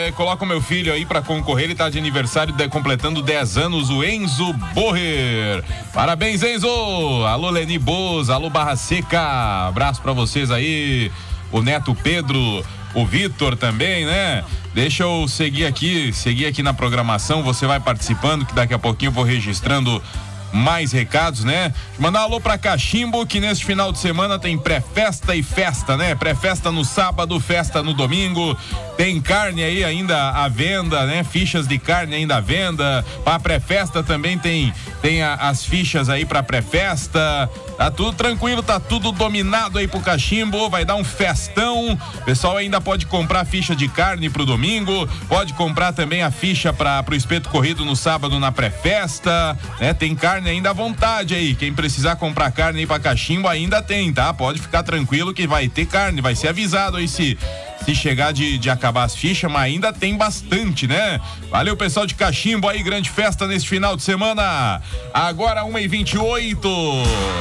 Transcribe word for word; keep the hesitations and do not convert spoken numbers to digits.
eh, coloca o meu filho aí pra concorrer, ele tá de aniversário, de, completando dez anos, o Enzo Borrer. Parabéns, Enzo! Alô, Leni Boz, alô, Barra Seca, abraço pra vocês aí, o Neto Pedro, o Vitor também, né? Deixa eu seguir aqui, seguir aqui na programação, você vai participando, que daqui a pouquinho eu vou registrando mais recados, né? Mandar um alô pra Cachimbo, que neste final de semana tem pré-festa e festa, né? Pré-festa no sábado, festa no domingo. Tem carne aí ainda à venda, né? Fichas de carne ainda à venda. Pra pré-festa também tem, tem a, as fichas aí pra pré-festa. Tá tudo tranquilo, tá tudo dominado aí pro Cachimbo. Vai dar um festão. O pessoal ainda pode comprar ficha de carne pro domingo. Pode comprar também a ficha pra, pro espeto corrido no sábado na pré-festa, né? Tem carne ainda à vontade aí, quem precisar comprar carne aí pra Cachimbo ainda tem, tá? Pode ficar tranquilo que vai ter carne, vai ser avisado aí se, se chegar de, de acabar as fichas, mas ainda tem bastante, né? Valeu, pessoal de Cachimbo aí, grande festa nesse final de semana. Agora uma e vinte e oito.